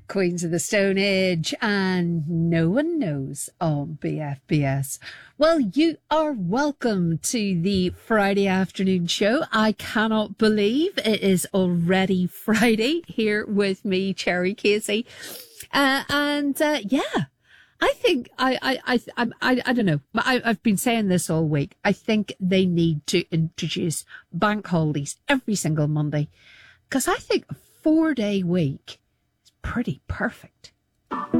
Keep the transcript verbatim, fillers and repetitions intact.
Queens of the Stone Age, and No One Knows on B F B S. Well, you are welcome to the Friday afternoon show. I cannot believe it is already Friday here with me, Cherry Casey. Uh, and, uh, yeah, I think, I, I, I, I, I don't know. I, I've been saying this all week. I think they need to introduce bank holidays every single Monday, because I think a four day week is pretty perfect.